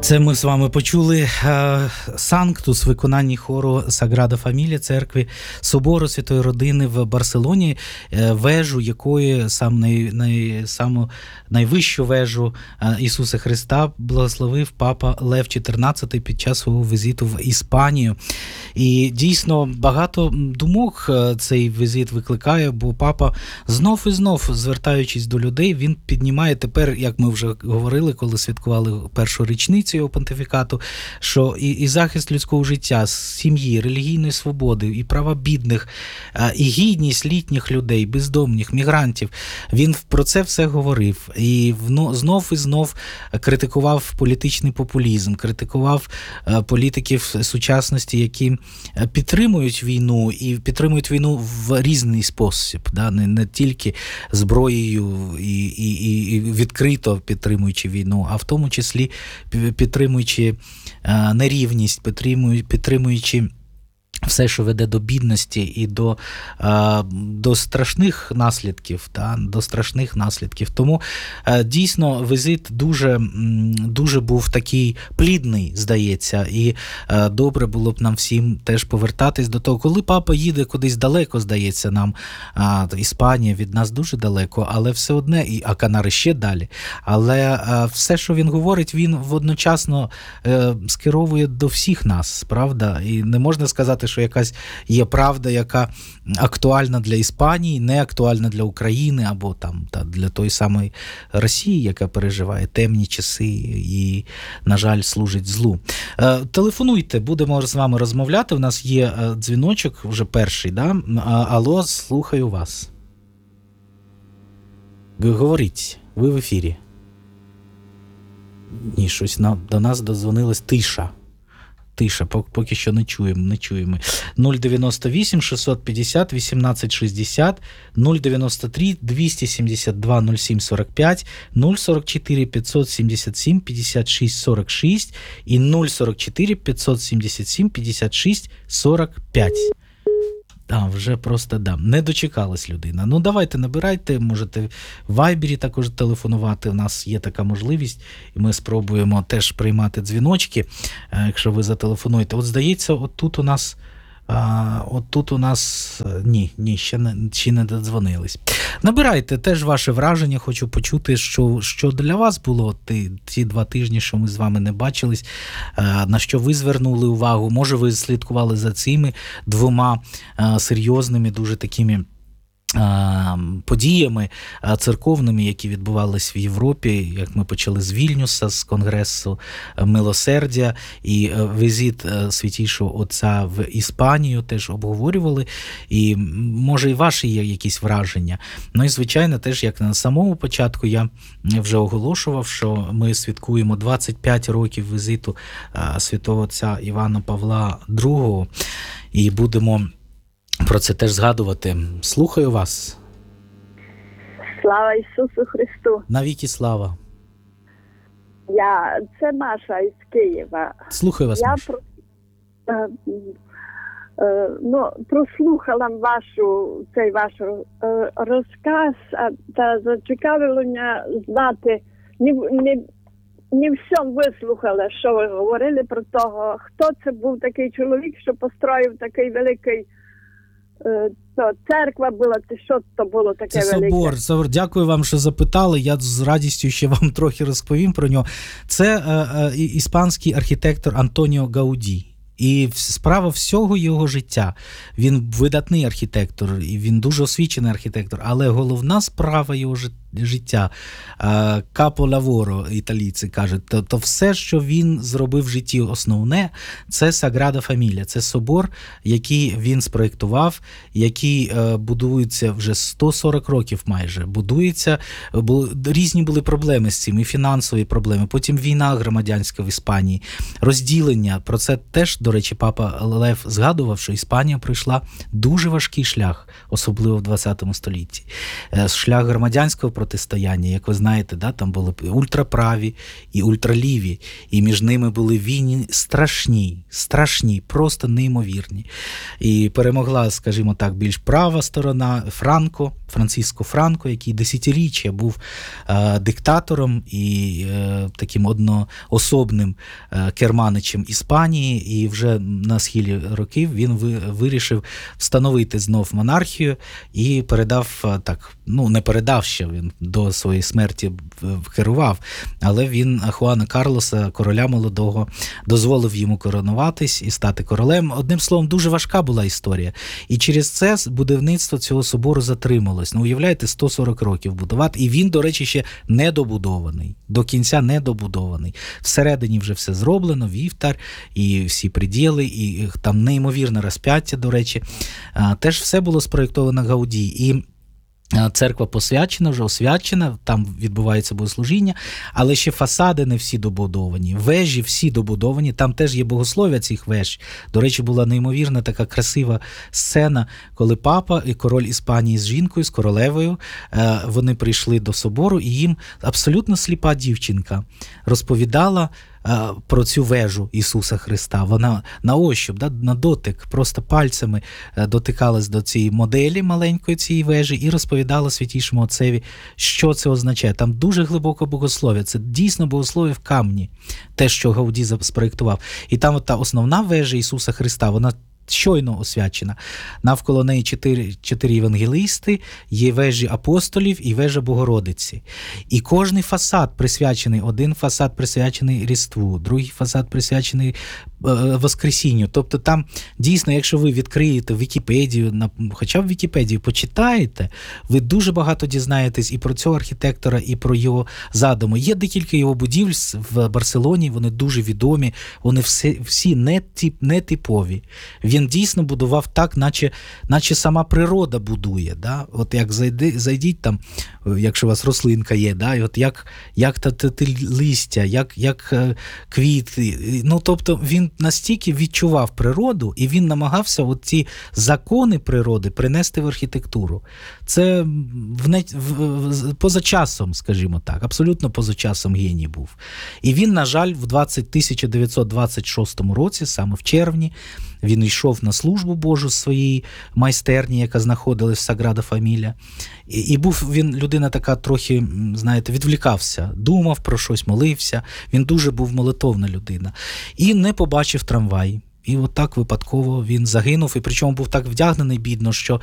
Це ми з вами почули Санктус в виконанні хору Саграда Фамілія церкви Собору Святої Родини в Барселоні, вежу якої саму найвищу вежу Ісуса Христа благословив папа Лев XIV під час свого візиту в Іспанію. І дійсно багато думок цей візит викликає, бо папа знов і знов, звертаючись до людей, він піднімає тепер, як ми вже говорили, коли святкували першу річницю його понтифікату, що і захист людського життя, сім'ї, релігійної свободи, і права бідних, і гідність літніх людей, бездомних, мігрантів. Він про це все говорив. І знов і знов критикував політичний популізм, критикував політиків сучасності, які підтримують війну, і підтримують війну в різний спосіб, да? Не тільки зброєю і відкрито підтримуючи війну, а в тому числі підтримуючи нерівність, підтримуючи все, що веде до бідності і до страшних наслідків, до страшних наслідків. Тому дійсно візит дуже був такий плідний, здається, і добре було б нам всім теж повертатись до того. Коли папа їде кудись далеко, здається нам, Іспанія від нас дуже далеко, але все одне, а Канари ще далі, але все, що він говорить, він водночасно скеровує до всіх нас, правда? І не можна сказати, що якась є правда, яка актуальна для Іспанії, не актуальна для України або там для тої самої Росії, яка переживає темні часи і, на жаль, служить злу. Телефонуйте, будемо з вами розмовляти. У нас є дзвіночок, вже перший, да? Алло, слухаю вас. Говоріть, ви в ефірі. Ні, щось до нас додзвонилась тиша, поки що не чуємо. 098 650 1860, 093 272 0745, 044 577 56 46 і 044 577 56 45. Вже просто не дочекалась людина. Ну, давайте набирайте, можете в Вайбері також телефонувати, у нас є така можливість, і ми спробуємо теж приймати дзвіночки, якщо ви зателефонуєте. От, здається, отут у нас ні, ще не додзвонились. Набирайте теж ваше враження, хочу почути, що для вас було ті 2 тижні, що ми з вами не бачились, на що ви звернули увагу, може ви слідкували за цими 2 серйозними, дуже такими подіями церковними, які відбувалися в Європі, як ми почали з Вільнюса, з Конгресу Милосердя, і візит Святійшого Отця в Іспанію теж обговорювали, і може і ваші є якісь враження. Ну і звичайно теж, як на самому початку я вже оголошував, що ми святкуємо 25 років візиту Святого Отця Івана Павла II, і будемо про це теж згадувати. Слухаю вас. Слава Ісусу Христу. Навіки слава. Це Маша із Києва. Слухаю вас, Маша. Прослухала цей ваш розказ, та зацікавило мене знати, не всьому вислухала, що ви говорили про того, хто це був такий чоловік, що построїв такий великий церква була, що то було таке велике? Це собор. Дякую вам, що запитали. Я з радістю ще вам трохи розповім про нього. Це іспанський архітектор Антоніо Гауді. І справа всього його життя. Він видатний архітектор, і він дуже освічений архітектор, але головна справа його життя, капо-лаворо, італійці кажуть, то все, що він зробив в житті основне, це Саграда Фамілія, це собор, який він спроєктував, який будується вже 140 років майже, будується, різні були проблеми з цим, і фінансові проблеми, потім війна громадянська в Іспанії, розділення, про це теж, до речі, папа Лев згадував, що Іспанія пройшла дуже важкий шлях, особливо в 20 столітті. Шлях громадянського протистояння. Як ви знаєте, да, там були ультраправі і ультраліві, і між ними були війни страшні, просто неймовірні. І перемогла, скажімо так, більш права сторона Франциско Франко, який десятиріччя був диктатором і таким одноособним керманичем Іспанії, і вже на схилі років він вирішив встановити знов монархію і передав, не передав ще, він до своєї смерті керував, але він Хуана Карлоса, короля молодого, дозволив йому коронуватись і стати королем. Одним словом, дуже важка була історія. І через це будівництво цього собору затрималось. Уявляєте, 140 років будувати. І він, до речі, ще не добудований. До кінця не добудований. Всередині вже все зроблено, вівтар, і всі приділи, і там неймовірне розп'яття, до речі. Теж все було спроєктовано Гауді. І церква посвячена, вже освячена, там відбувається богослужіння, але ще фасади не всі добудовані, вежі всі добудовані, там теж є богослов'я цих веж. До речі, була неймовірна така красива сцена, коли папа і король Іспанії з жінкою, з королевою, вони прийшли до собору, і їм абсолютно сліпа дівчинка розповідала про цю вежу Ісуса Христа. Вона на ощуп, на дотик, просто пальцями дотикалась до цієї моделі маленької цієї вежі і розповідала Святійшому Отцеві, що це означає. Там дуже глибоке богослов'я. Це дійсно богослов'я в камні, те, що Гауді спроєктував. І там та основна вежа Ісуса Христа, вона щойно освячена. Навколо неї чотири євангелисти, є вежі апостолів і вежа Богородиці. І кожний фасад присвячений, один фасад присвячений Різдву, другий фасад присвячений Воскресінню. Тобто там дійсно, якщо ви відкриєте Вікіпедію, хоча б Вікіпедію почитаєте, ви дуже багато дізнаєтесь і про цього архітектора, і про його задуми. Є декілька його будівель в Барселоні, вони дуже відомі, вони всі нетипові. Він дійсно будував так, наче сама природа будує. Да? От як зайдіть там, якщо у вас рослинка є, да? І от як листя, як квіти. Тобто він настільки відчував природу, і він намагався от ці закони природи принести в архітектуру. Це поза часом, скажімо так, абсолютно поза часом геній був. І він, на жаль, в 1926 році, саме в червні, він йшов на службу Божу з своєї майстерні, яка знаходилась в Саграда Фамілія. І був він людина така трохи, знаєте, відвлікався, думав про щось, молився. Він дуже був молитовна людина. І не побачив трамвай. І от так випадково він загинув, і причому був так вдягнений бідно, що